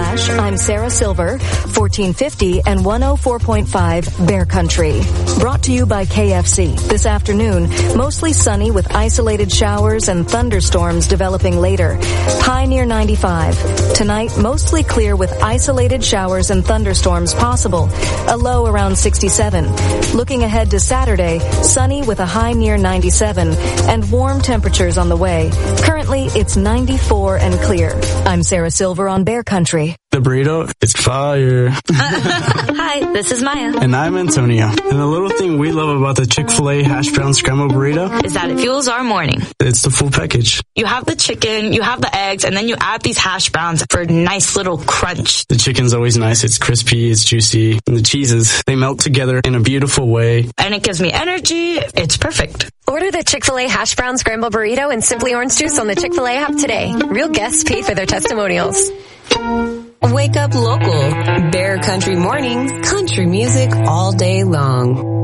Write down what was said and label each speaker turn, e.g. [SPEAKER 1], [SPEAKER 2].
[SPEAKER 1] Flash, I'm Sarah Silver, 1450 and 104.5 Bear Country. Brought to you by KFC. This afternoon, mostly sunny with isolated showers and thunderstorms developing later. High near 95. Tonight, mostly clear with isolated showers and thunderstorms possible. A low around 67. Looking ahead to Saturday, sunny with a high near 97 and warm temperatures on the way. Currently, it's 94 and clear. I'm Sarah Silver on Bear Country.
[SPEAKER 2] The burrito, it's fire.
[SPEAKER 3] Hi, this is Maya.
[SPEAKER 2] And I'm Antonio. And the little thing we love about the Chick-fil-A hash brown scramble burrito
[SPEAKER 3] is that it fuels our morning.
[SPEAKER 2] It's the full package.
[SPEAKER 3] You have the chicken, you have the eggs, and then you add these hash browns for a nice little crunch.
[SPEAKER 2] The chicken's always nice. It's crispy, it's juicy. And the cheeses, they melt together in a beautiful way.
[SPEAKER 3] And it gives me energy. It's perfect.
[SPEAKER 4] Order the Chick-fil-A hash brown scramble burrito and Simply Orange Juice on the Chick-fil-A app today. Real guests pay for their testimonials.
[SPEAKER 5] Wake up local. Bear Country mornings, country music all day long.